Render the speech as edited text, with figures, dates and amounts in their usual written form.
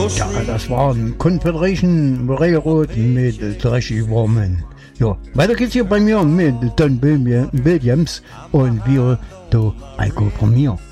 Ja, das waren Confederation Railroad mit Trashy Woman. Ja, weiter geht's hier bei mir mit Don Williams und wir, du, Alko von mir.